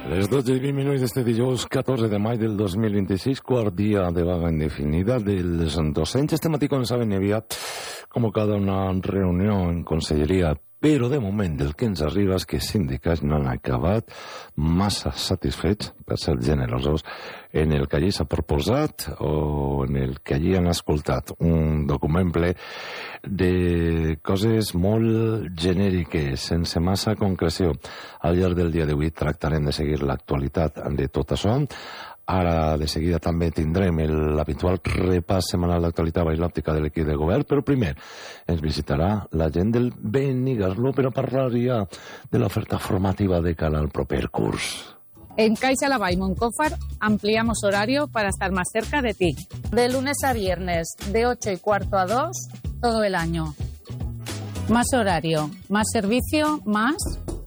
Les 12:20 d'este dijous 14 de maig del 2026, quart dia de vaga indefinida dels docents. Este matí, com saben, hi havia convocada una reunió en conselleria, però de moment el que ens arriba és que els sindicats no han acabat massa satisfets, per ser generosos, en el que allí s'ha proposat o en el que allí han escoltat. Un document ple de coses molt genèriques, sense massa concreció. Al llarg del dia d'avui tractarem de seguir l'actualitat de tot això. Ara, de seguida, també tindrem l'habitual repàs setmanal d'actualitat baix l'òptica de l'equip de govern, però primer ens visitarà la gent del Benicarló per a parlar ja de l'oferta formativa de cara al proper curs. En Caixa Laval Moncófar ampliamos horario para estar más cerca de ti. De lunes a viernes, de 8:15 a 2, todo el año. Más horario, más servicio, más...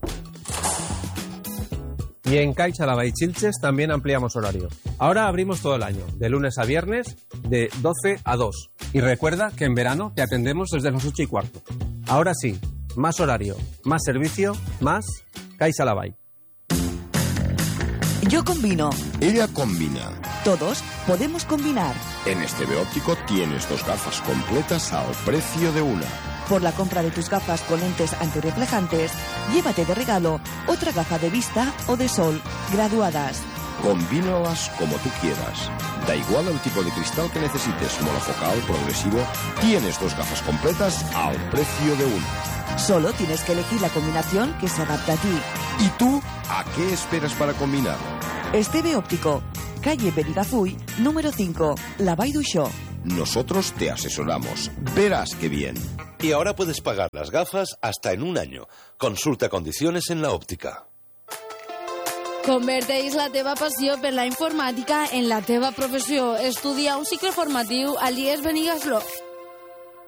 Y en Caixa Laval y Chilches también ampliamos horario. Ahora abrimos todo el año, de lunes a viernes, de 12 a 2. Y recuerda que en verano te atendemos desde las 8:15. Ahora sí, más horario, más servicio, más Caixa Laval. Yo combino. Ella combina. Todos podemos combinar. En Esteve Óptico tienes 2 gafas completas al precio de una. Por la compra de tus gafas con lentes antirreflejantes, llévate de regalo otra gafa de vista o de sol, graduadas. Combínalas como tú quieras. Da igual el tipo de cristal que necesites, monofocal, progresivo, tienes 2 gafas completas al precio de una. Solo tienes que elegir la combinación que se adapta a ti. ¿Y tú a qué esperas para combinar? Esteve Óptico, calle Benigafuy, número 5, La Vall d'Uixó. Nosotros te asesoramos. Verás qué bien. Y ahora puedes pagar las gafas hasta en un año. Consulta condiciones en la òptica. Converteix la teva passió per la informàtica en la teva professió. Estudia un cicle formatiu a l'IES Benicarló.